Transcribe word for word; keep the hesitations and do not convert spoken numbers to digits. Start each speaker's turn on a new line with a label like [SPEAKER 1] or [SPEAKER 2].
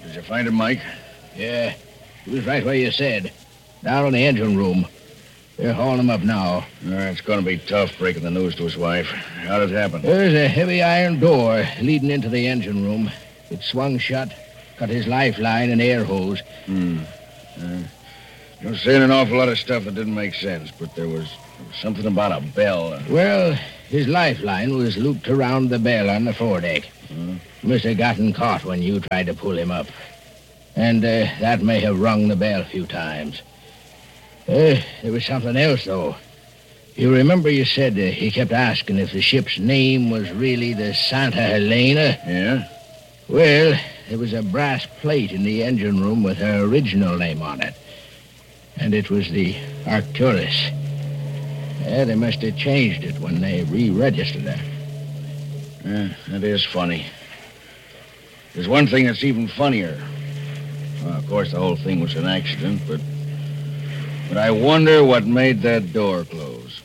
[SPEAKER 1] Did you find him, Mike?
[SPEAKER 2] Yeah, he was right where you said. Down in the engine room. They're hauling him up now.
[SPEAKER 1] Uh, it's going to be tough breaking the news to his wife. How did it happen?
[SPEAKER 2] There's a heavy iron door leading into the engine room. It swung shut, cut his lifeline and air hose.
[SPEAKER 1] Hmm. Uh, you're saying an awful lot of stuff that didn't make sense, but there was, there was something about a bell.
[SPEAKER 2] Well, his lifeline was looped around the bell on the foredeck.
[SPEAKER 1] Hmm?
[SPEAKER 2] Must have gotten caught when you tried to pull him up. And uh, that may have rung the bell a few times. Uh, there was something else, though. You remember you said uh, he kept asking if the ship's name was really the Santa Helena?
[SPEAKER 1] Yeah?
[SPEAKER 2] Well, there was a brass plate in the engine room with her original name on it. And it was the Arcturus. Yeah, they must have changed it when they re-registered her.
[SPEAKER 1] Yeah, that is funny. There's one thing that's even funnier. Well, of course, the whole thing was an accident, but... But I wonder what made that door close.